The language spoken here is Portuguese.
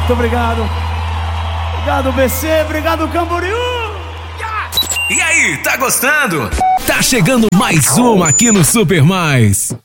Muito obrigado. Obrigado, BC. Obrigado, Camboriú. E aí, tá gostando? Tá chegando mais uma aqui no Super Mais.